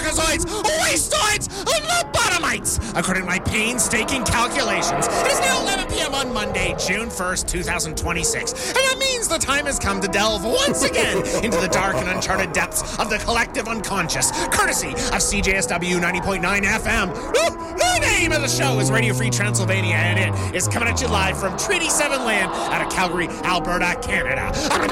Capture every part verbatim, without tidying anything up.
jerkazoids, wastoids, and lobotomites. According to my painstaking calculations, it is now eleven p.m. on Monday, June first, twenty twenty-six. And that means the time has come to delve once again into the dark and uncharted depths of the collective unconscious, courtesy of C J S W ninety point nine F M. Ooh, the name of the show is Radio Free Transylvania, and it is coming at you live from Treaty seven land out of Calgary, Alberta, Canada.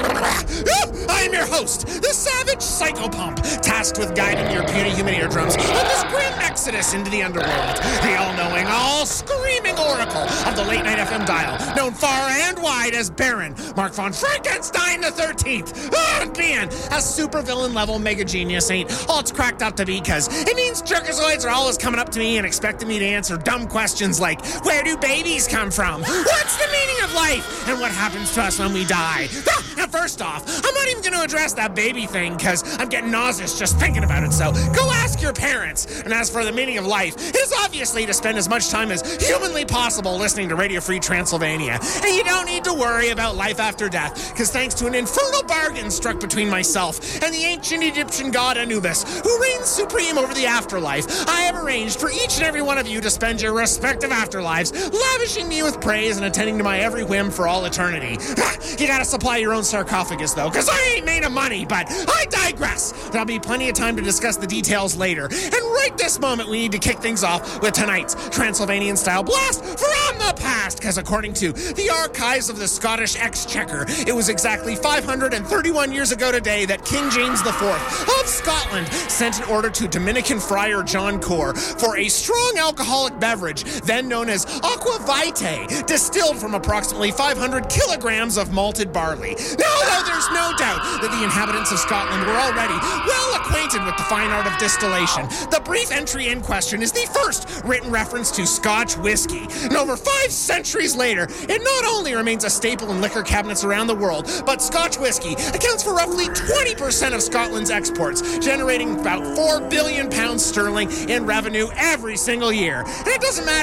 I'm your host, the savage psychopump, tasked with guiding your puny human eardrums on this grim exodus into the underworld. The all-knowing, all-screaming oracle of the late-night F M dial, known far and wide as Baron Mark von Frankenstein the thirteenth. Oh, being a supervillain-level mega-genius ain't all it's cracked up to be, because it means jerkazoids are always coming up to me and expecting me to answer dumb questions like, where do babies come from? What's the meaning of life? And what happens to us when we die? Ah, now, first off, I'm not even going to address that baby thing, because I'm getting nauseous just thinking about it, so go ask your parents. And as for the meaning of life, it is obviously to spend as much time as humanly possible listening to Radio Free Transylvania. And you don't need to worry about life after death, because thanks to an infernal bargain struck between myself and the ancient Egyptian god Anubis, who reigns supreme over the afterlife, I have arranged for each and every one of you to spend your respective afterlives lavishing me with praise and attending to my every whim for all eternity. You gotta supply your own sarcophagus, though, because I ain't made of money, but I digress. There'll be plenty of time to discuss the details later. And right this moment, we need to kick things off with tonight's Transylvanian-style blast from the past, because according to the archives of the Scottish Exchequer, it was exactly five hundred thirty-one years ago today that King James the fourth of Scotland sent an order to Dominican friar John Core for a strong alcoholic beverage, then known as aqua vitae, distilled from approximately five hundred kilograms of malted barley. Now, though there's no doubt that the inhabitants of Scotland were already well acquainted with the fine art of distillation, the brief entry in question is the first written reference to Scotch whiskey. And over five centuries later, it not only remains a staple in liquor cabinets around the world, but Scotch whiskey accounts for roughly twenty percent of Scotland's exports, generating about four billion pounds sterling in revenue every single year. And it doesn't matter